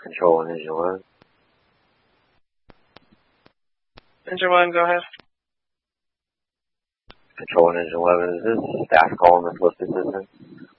Control and Engine 1. Engine 1, go ahead. Control and Engine 11, is this staff calling the Swift Assistant?